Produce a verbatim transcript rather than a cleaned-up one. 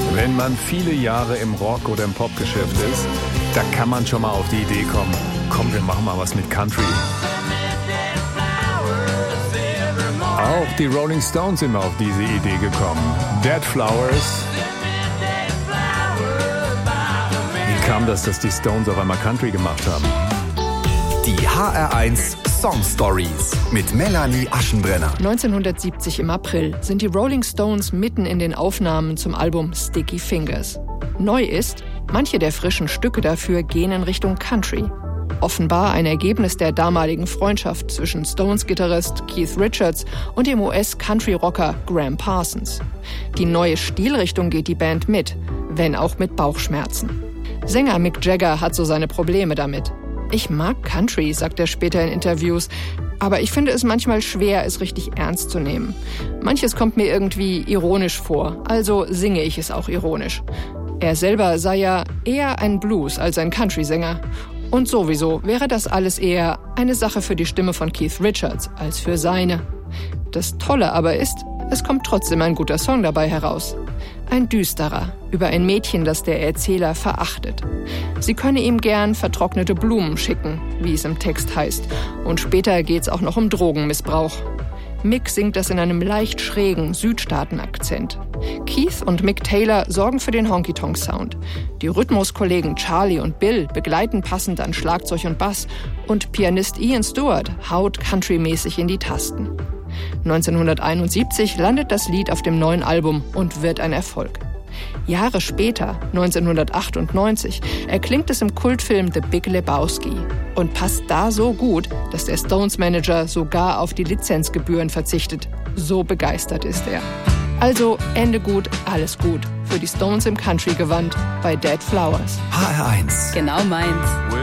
Wenn man viele Jahre im Rock- oder im Popgeschäft ist, da kann man schon mal auf die Idee kommen, komm, wir machen mal was mit Country. Auch die Rolling Stones sind auf diese Idee gekommen. Dead Flowers. Wie kam das, dass die Stones auf einmal Country gemacht haben? Die H R eins Song Stories mit Melanie Aschenbrenner. neunzehnhundertsiebzig im April sind die Rolling Stones mitten in den Aufnahmen zum Album Sticky Fingers. Neu ist, manche der frischen Stücke dafür gehen in Richtung Country. Offenbar ein Ergebnis der damaligen Freundschaft zwischen Stones-Gitarrist Keith Richards und dem U S-Country-Rocker Graham Parsons. Die neue Stilrichtung geht die Band mit, wenn auch mit Bauchschmerzen. Sänger Mick Jagger hat so seine Probleme damit. Ich mag Country, sagt er später in Interviews, aber ich finde es manchmal schwer, es richtig ernst zu nehmen. Manches kommt mir irgendwie ironisch vor, also singe ich es auch ironisch. Er selber sei ja eher ein Blues als ein Country-Sänger. Und sowieso wäre das alles eher eine Sache für die Stimme von Keith Richards als für seine. Das Tolle aber ist, es kommt trotzdem ein guter Song dabei heraus. Ein düsterer, über ein Mädchen, das der Erzähler verachtet. Sie könne ihm gern vertrocknete Blumen schicken, wie es im Text heißt. Und später geht's auch noch um Drogenmissbrauch. Mick singt das in einem leicht schrägen Südstaaten-Akzent. Keith und Mick Taylor sorgen für den Honky-Tonk-Sound. Die Rhythmuskollegen Charlie und Bill begleiten passend an Schlagzeug und Bass und Pianist Ian Stewart haut countrymäßig in die Tasten. neunzehnhunderteinundsiebzig landet das Lied auf dem neuen Album und wird ein Erfolg. Jahre später, neunzehnhundertachtundneunzig, erklingt es im Kultfilm The Big Lebowski und passt da so gut, dass der Stones-Manager sogar auf die Lizenzgebühren verzichtet. So begeistert ist er. Also Ende gut, alles gut. Für die Stones im Country-Gewand bei Dead Flowers. H R eins. Genau meins.